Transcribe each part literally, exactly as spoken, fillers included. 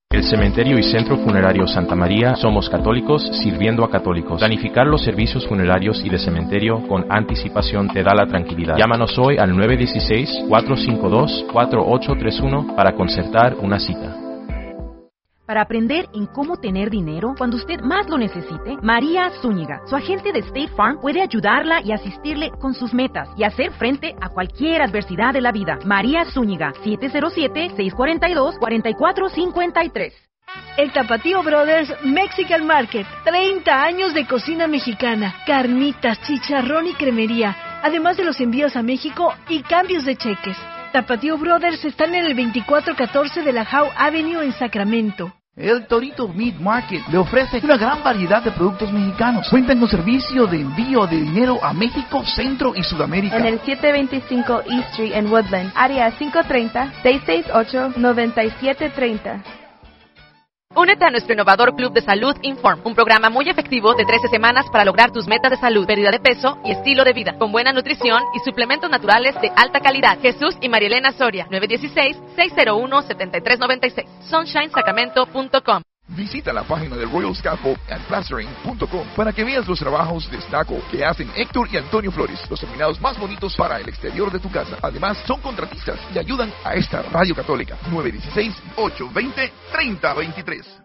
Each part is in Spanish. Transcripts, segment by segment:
El Cementerio y Centro Funerario Santa María somos católicos sirviendo a católicos. Planificar los servicios funerarios y de cementerio con anticipación te da la tranquilidad. Llámanos hoy al nueve uno seis, cuatro cinco dos, cuatro ocho tres uno para concertar una cita. Para aprender en cómo tener dinero cuando usted más lo necesite, María Zúñiga, su agente de State Farm, puede ayudarla y asistirle con sus metas y hacer frente a cualquier adversidad de la vida. María Zúñiga, siete cero siete, seis cuatro dos, cuatro cuatro cinco tres. El Tapatío Brothers Mexican Market, treinta años de cocina mexicana, carnitas, chicharrón y cremería, además de los envíos a México y cambios de cheques. Tapatío Brothers están en el veinticuatro catorce de la Howe Avenue en Sacramento. El Torito Meat Market le ofrece una gran variedad de productos mexicanos. Cuentan con servicio de envío de dinero a México, Centro y Sudamérica. En el setecientos veinticinco East Street en Woodland, área cinco tres cero, seis seis ocho, nueve siete tres cero. Únete a nuestro innovador Club de Salud Inform, un programa muy efectivo de trece semanas para lograr tus metas de salud, pérdida de peso y estilo de vida, con buena nutrición y suplementos naturales de alta calidad. Jesús y Marielena Soria, nueve uno seis, seis cero uno, siete tres nueve seis, sunshine sacramento punto com. Visita la página de Royal Scaffold and Plastering punto com para que veas los trabajos de estuco que hacen Héctor y Antonio Flores, los terminados más bonitos para el exterior de tu casa. Además, son contratistas y ayudan a esta radio católica. nueve uno seis, ocho dos cero, tres cero dos tres.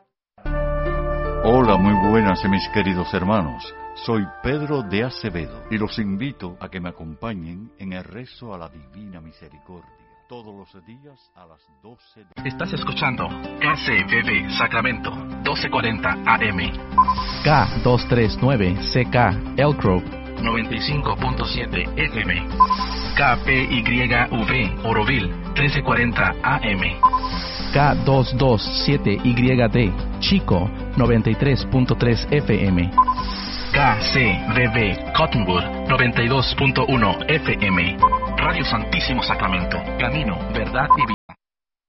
Hola, muy buenas mis queridos hermanos. Soy Pedro de Acevedo y los invito a que me acompañen en el rezo a la Divina Misericordia. Todos los días a las doce de... Estás escuchando K C V B Sacramento, doce cuarenta A M. K doscientos treinta y nueve C K Elk Grove, noventa y cinco punto siete F M. K P Y V Oroville, trece cuarenta A M. K doscientos veintisiete Y D Chico, noventa y tres punto tres F M. K C V B Cottonwood, noventa y dos punto uno F M. Radio Santísimo Sacramento, camino, verdad y vida.